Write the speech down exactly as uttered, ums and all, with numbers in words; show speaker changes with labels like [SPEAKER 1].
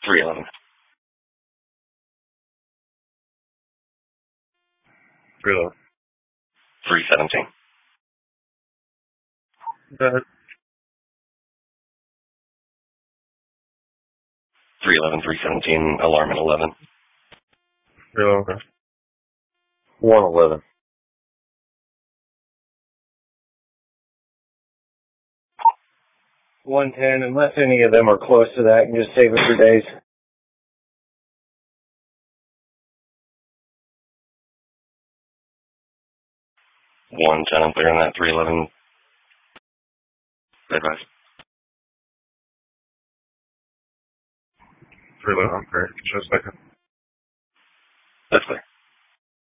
[SPEAKER 1] three eleven.
[SPEAKER 2] three eleven.
[SPEAKER 1] three seventeen.
[SPEAKER 2] Go ahead.
[SPEAKER 1] three eleven, three seventeen, alarm at eleven.
[SPEAKER 2] three eleven, okay.
[SPEAKER 3] one eleven. one ten, unless any of them are close to that, and just save it for days.
[SPEAKER 1] one ten, I'm clear on that. three eleven. Advice.
[SPEAKER 2] three eleven, I'm clear. Just a second.
[SPEAKER 1] That's clear.